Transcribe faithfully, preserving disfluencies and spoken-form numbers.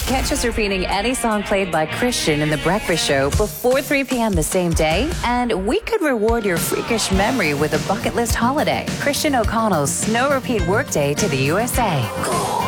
Catch us repeating any song played by Christian in The Breakfast Show before three p.m. the same day, and we could reward your freakish memory with a bucket list holiday. Christian O'Connell's Snow Repeat Workday to the U S A.